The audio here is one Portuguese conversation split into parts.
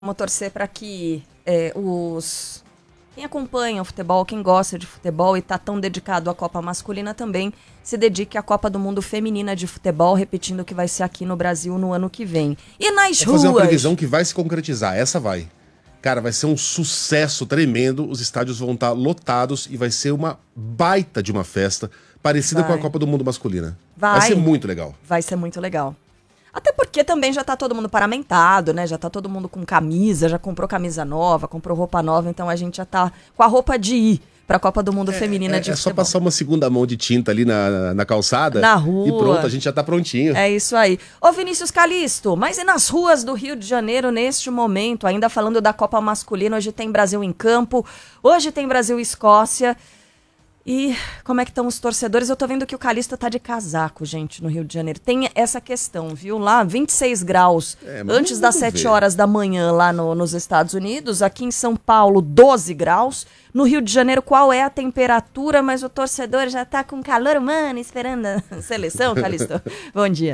Vamos torcer para que quem acompanha o futebol, quem gosta de futebol e está tão dedicado à Copa Masculina também se dedique à Copa do Mundo Feminina de Futebol, repetindo que vai ser aqui no Brasil no ano que vem. E nas Vou ruas... fazer uma previsão que vai se concretizar, essa vai. Cara, vai ser um sucesso tremendo, os estádios vão estar lotados e vai ser uma baita de uma festa, parecida com a Copa do Mundo Masculina. Vai ser muito legal. Vai ser muito legal. Até porque também já tá todo mundo paramentado, né? Já tá todo mundo com camisa, já comprou camisa nova, comprou roupa nova, então a gente já tá com a roupa de ir pra Copa do Mundo Feminina de futebol. É só passar uma segunda mão de tinta ali na calçada. Na rua. E pronto, a gente já tá prontinho. É isso aí. Ô Vinícius Calisto, mas e nas ruas do Rio de Janeiro neste momento? Ainda falando da Copa Masculina, hoje tem Brasil em campo, hoje tem Brasil e Escócia. E como é que estão os torcedores? Eu tô vendo que o Calisto tá de casaco, gente, no Rio de Janeiro. Tem essa questão, viu? Lá, 26 graus antes das 7 horas da manhã lá nos Estados Unidos. Aqui em São Paulo, 12 graus. No Rio de Janeiro, qual é a temperatura? Mas o torcedor já tá com calor humano esperando a seleção, Calisto. Bom dia.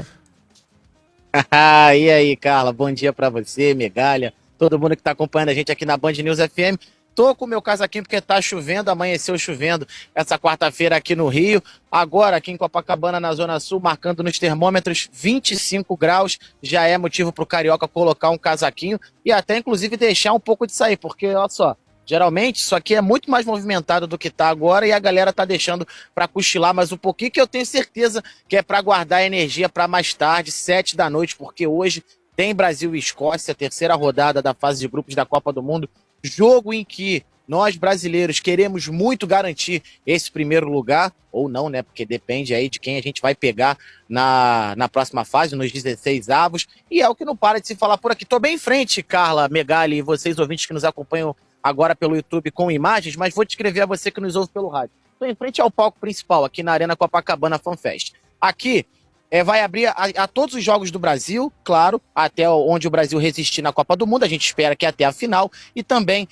E aí, Carla? Bom dia pra você, Megalha, todo mundo que tá acompanhando a gente aqui na Band News FM. Tô com o meu casaquinho porque tá chovendo, amanheceu chovendo essa quarta-feira aqui no Rio. Agora aqui em Copacabana, na Zona Sul, marcando nos termômetros 25 graus. Já é motivo pro carioca colocar um casaquinho e até inclusive deixar um pouco de sair, porque olha só, geralmente isso aqui é muito mais movimentado do que tá agora e a galera tá deixando pra cochilar mais um pouquinho, que eu tenho certeza que é pra guardar energia pra mais tarde, 7 da noite, porque hoje tem Brasil e Escócia, terceira rodada da fase de grupos da Copa do Mundo. Jogo em que nós brasileiros queremos muito garantir esse primeiro lugar, ou não, né? Porque depende aí de quem a gente vai pegar na próxima fase, nos 16 avos, e é o que não para de se falar por aqui. Tô bem em frente, Carla, Megali e vocês ouvintes que nos acompanham agora pelo YouTube com imagens, mas vou descrever a você que nos ouve pelo rádio. Tô em frente ao palco principal, aqui na Arena Copacabana Fan Fest. Aqui vai abrir a todos os jogos do Brasil, claro, até onde o Brasil resistir na Copa do Mundo, a gente espera que até a final, e também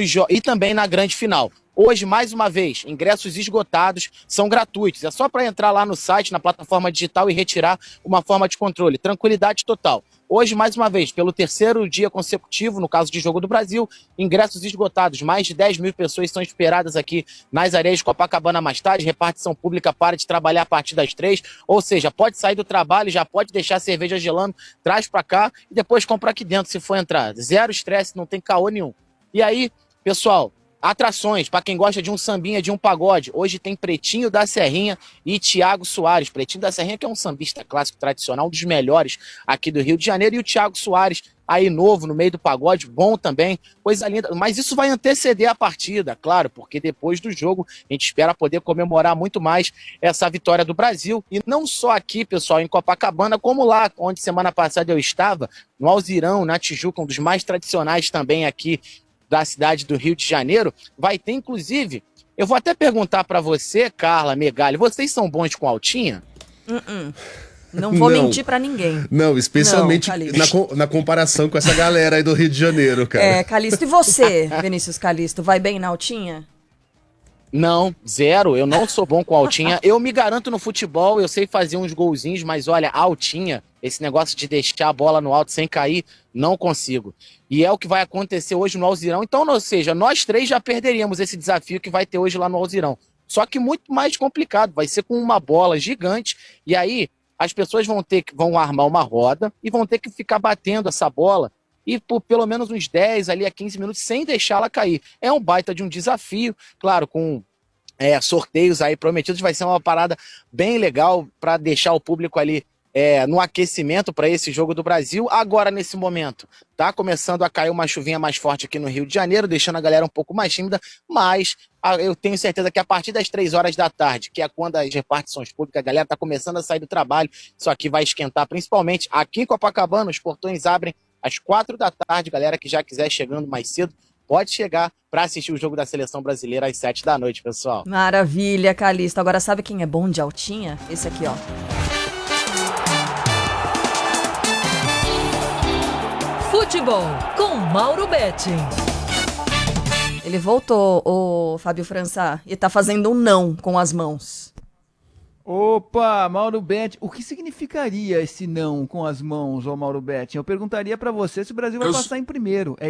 na grande final. Hoje, mais uma vez, ingressos esgotados são gratuitos, é só para entrar lá no site, na plataforma digital e retirar uma forma de controle, tranquilidade total. Hoje, mais uma vez, pelo terceiro dia consecutivo, no caso de Jogo do Brasil, ingressos esgotados. Mais de 10 mil pessoas são esperadas aqui nas areias de Copacabana mais tarde. Repartição pública para de trabalhar a partir das 3. Ou seja, pode sair do trabalho, já pode deixar a cerveja gelando, traz para cá e depois compra aqui dentro se for entrar. Zero estresse, não tem caô nenhum. E aí, pessoal, atrações, para quem gosta de um sambinha, de um pagode. Hoje tem Pretinho da Serrinha e Thiago Soares. Pretinho da Serrinha, que é um sambista clássico tradicional, um dos melhores aqui do Rio de Janeiro. E o Thiago Soares, aí novo, no meio do pagode, bom também, coisa linda. Mas isso vai anteceder a partida, claro, porque depois do jogo a gente espera poder comemorar muito mais essa vitória do Brasil. E não só aqui, pessoal, em Copacabana, como lá, onde semana passada eu estava, no Alzirão, na Tijuca, um dos mais tradicionais também aqui da cidade do Rio de Janeiro, vai ter, inclusive, eu vou até perguntar pra você, Carla, Megali, vocês são bons com altinha? Não vou mentir pra ninguém. Não, especialmente na comparação com essa galera aí do Rio de Janeiro, cara. Calisto, e você, Vinícius Calisto, vai bem na altinha? Não, zero, eu não sou bom com altinha. Eu me garanto no futebol, eu sei fazer uns golzinhos, mas olha, altinha, esse negócio de deixar a bola no alto sem cair, não consigo. E é o que vai acontecer hoje no Alzirão. Então, ou seja, nós três já perderíamos esse desafio que vai ter hoje lá no Alzirão. Só que muito mais complicado, vai ser com uma bola gigante, e aí as pessoas vão armar uma roda e vão ter que ficar batendo essa bola e por pelo menos uns 10 ali a 15 minutos sem deixá-la cair. É um baita de um desafio, claro, com sorteios aí prometidos, vai ser uma parada bem legal para deixar o público ali no aquecimento para esse Jogo do Brasil. Agora, nesse momento, tá começando a cair uma chuvinha mais forte aqui no Rio de Janeiro, deixando a galera um pouco mais tímida, mas eu tenho certeza que a partir das 3 horas da tarde, que é quando as repartições públicas, a galera tá começando a sair do trabalho, isso aqui vai esquentar, principalmente aqui em Copacabana, os portões abrem às 4 da tarde, galera que já quiser chegando mais cedo, pode chegar para assistir o jogo da Seleção Brasileira às 7 da noite, pessoal. Maravilha, Calisto. Agora sabe quem é bom de altinha? Esse aqui, ó. Futebol com Mauro Betting. Ele voltou, o Fábio França, e tá fazendo um não com as mãos. Opa, Mauro Betting, o que significaria esse não com as mãos, ô Mauro Betting? Eu perguntaria pra você se o Brasil vai passar em primeiro.